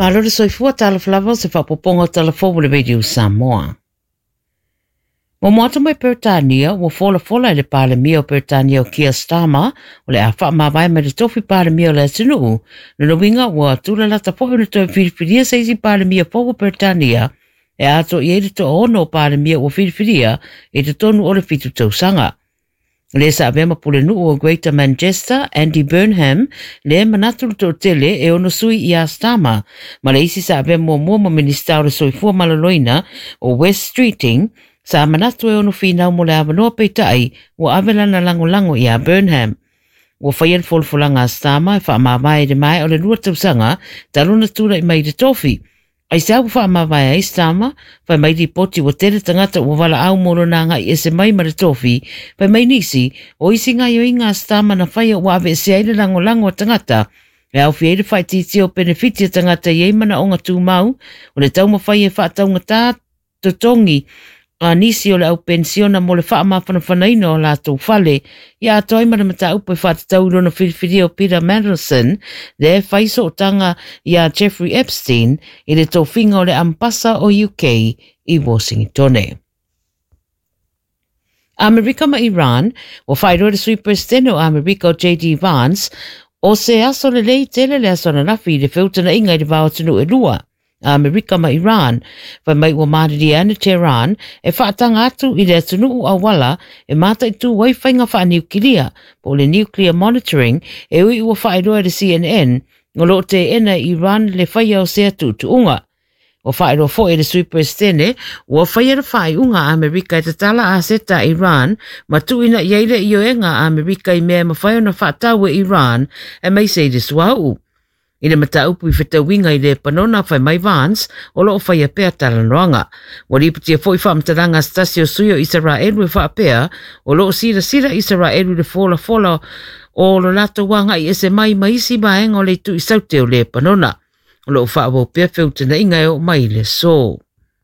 Malore soifua tala flava se whapoponga telefonu le Radio Samoa. Mo moata mai Peretania, wo fola le pale mia o Peretania o Keir Starmer, o le a whaamawai mai le tofi pale mia o le atunuu, no winga wa tula lata poho le toi whiriwhiria se isi pale mia poho Peretania, e ato i ere to ono o pale mia o whiriwhiria e te tonu o le fitu tausanga. Le sa avema pule nuu o Greater Manchester, Andy Burnham, le manatulu to tele e ono sui i a Starmer, ma le isi sa avema mua minister o le soifua malaloina o West Streeting, sa manatu e ono finau mo le avanoa peitai o avelana lango i a Burnham. O whaian folfolanga a Starmer e whaamawai de mai o le lua tausanga, taluna tura i mai de tofi. Ai sau whaamawai a Starmer, whai mai di poti o tere tangata o wala au moro nanga i ese mai ma le tofi, whai mai nisi o isi ngai o inga a Starmer na whai o ave se aile lango tangata, e au fiere whai titi o benefitia tangata i eimana o ngā tūmau, o le tauma whai e whaataunga tā totongi, a nisi o le au pensiona mo le whaamawhanawhanaina o lātou whale, i a toi mana mata upe whatatau rona whiriwhiri o Peter Mandelson, le whaiso o tanga i a Jeffrey Epstein, i le tōwhinga o le ambasa o UK i Washington. Amerika ma Iran, o whairoa le sui presidente o Amerika o J.D. Vance, o se aso le lei tele le aso na nafi le whiutana inga i le vāo tunu e lua. Amerika ma Iran, whai mai ua mariri ana Tehran, e whaatanga atu i le atunu u awala e mata i tu waiwhainga wha nuclear, po le nuclear monitoring e ui ua whairoa le CNN, ngolo te ena Iran le whaia o se atu tuunga. O whairoa fo e le sui presidente, ua whaia le whai unga Amerika e te tala a seta Iran, ma tuina iaile i o enga Amerika i mea ma whaia na whaatawe Iran, e mai se i le suau. I le mata upu i whetauinga i le panona whai mai Vance o loo whai a pea talanoanga. Wari iputia fo i whaamtaranga stasio suyo Israelu e wha pea o loo sira Israelu le fola o lo lato wanga i ese mai maisi maenga o le tu i saute o le panona. O loo wha awo pea whiutana inga e o mai le so.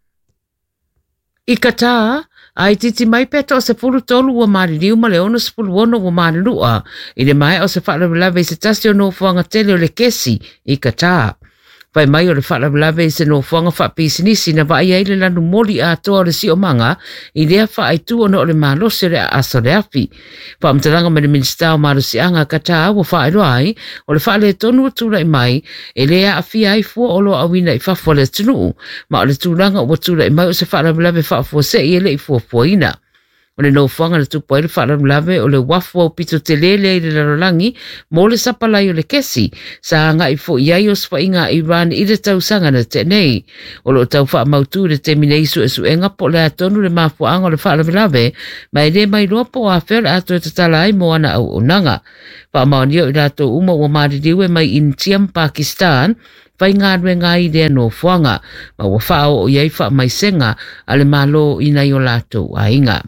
I Qatar, ai titi mai peta o se pulu tolu ua maririu ma le ono se pulu ono ua marirua i le mai o se whaalawalawe i se tasi o no fuanga tele o le kesi i Qatar. Whai mai o le whaalawalawe i se no fuanga whaapisinisi na vai ai le lanu moli a toa o le si o manga i lea whaaitu ono o le malose le a aso le afi. Whaamtaranga me le minista o marusi anga Qatar ua whaairoai o le whaale tonu o tūra i mai e lea a fia ai fua olo awina i whafua le tunu ma o le tūranga o tūra i mai o se whaalawalawe whaafua se i ele i fua ina. O le nofuanga le tupu ai le whaalawalawe o le wafua o pito te lele i le larolangi mo le sapalai o le kesi sa anga i fo iai o swainga Iran i le tausanga na te nei. O lo tau wha mautu le te mine isu e suenga po le atonu le mafuanga o le whaalawalawe mai le mai loa po a whel ato e tatala ai mo ana au onanga. Wha maonio i rato uma o maririwe mai Intiam, Pakistan, whai ngārwe ngai lea no fuanga ma wa whao o iai wha mai senga ale malo ina i o lato a inga.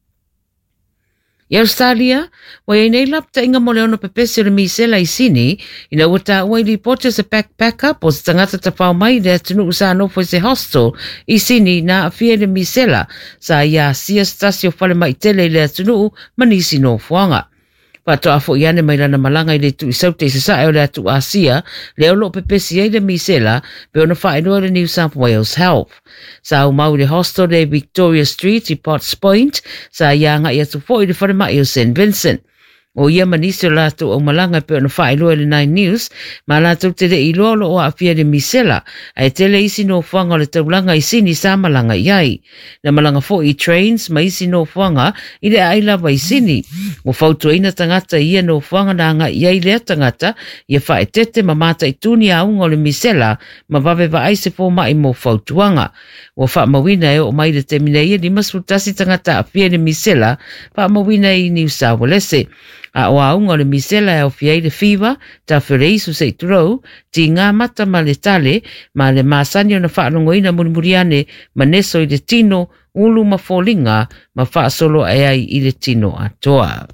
I Australia, wa i nei lapta inga mo leono pepesi o le misela i sini, ina wata ua i li pote se backpacker po se tangata ta whao mai le atunu usa anofo se hostel i sini na afia le misela sa ia sia stasio whale mai tele le atunu manisi no fuanga. Pato afo iane mai lana malanga i le tu i saute i se sae o le atu asia, le olo pepesi ai le misela, pe ona whaeroa le New South Wales Health. Sa au mau le hostel le Victoria Street i Potts Point, sa ianga i atu fo i le whare mai o St. Vincent. O ia manisi o lato o malanga pe ona whaeroa le Nine News, ma lato te le ilolo o afia le misela, ai tele isi no fuanga le taulanga i sini sa malanga iai. Na malanga fo i trains, ma isi no fuanga i le ailawa i sini. O fautu ina tangata ia no fuanga na anga iai lea tangata, ia whae tete ma mata i tuni a unga o le misela, ma vawe va aise fo mai mo fautuanga. O wha mawina e o mai le temine ia ni masutasi tangata afia le misela, wha mawina i New South Wales. A o aunga le misela e o fiei le fiwa, ta whireisu se iturou, ti ngā mata ma le tale, ma le māsani o na whaanongoina murimuriane, ma neso i le tino, ulu ma fōlinga, ma whaasolo e ai i le tino atoa.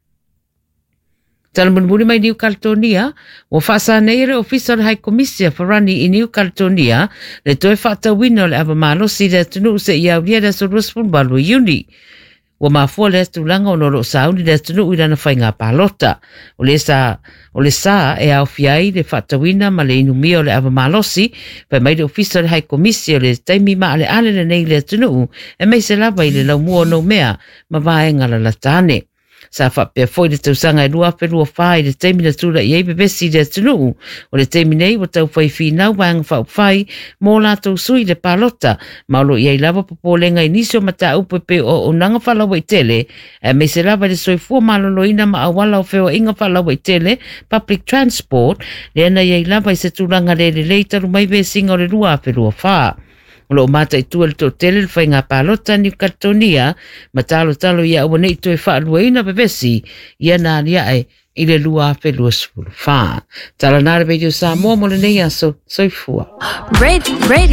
Tala murimuri mai New Caledonia, o whaasa neire ofisa le High Commissia Wharani i New Caledonia, le toe whaatawina o le awamalo si le tunu se i au lia le so ruspun balu i uni. Ua mafua le tulanga o nolo sauni le tunu ira na whainga palota. O le sa e au fiai le whatawina ma le inumia o le ava malosi, pai mai le ofisa le hai komisi o le taimi ma ale ale le nei le tunu, e mai se lava i le lau mua no mea ma vaenga la latane. Sa whapea foi le tausanga e lua whai le taimi na tula i eipe besi le tunu, o le taimi nei o tau whai whinau vaenga whai mō lātou sui le palota, maulo i ei lava popolenga i nisio mata upepe o nanga whalawa i tele, e me se lava le soifua malolo ina ma awala o whewa inga whalawa i tele, public transport, le ana i ei lava i se tulanga le leitaru mai ve singa o le lua whai. Lo mata i tua le to tele le whainga palota ni Katonia, ma talo ia ua nei to e whaaluaina bebesi, ia nā lia i le lua whelua sulu wha. Tala nāre video sa mua mo le nei aso, soifua. Radio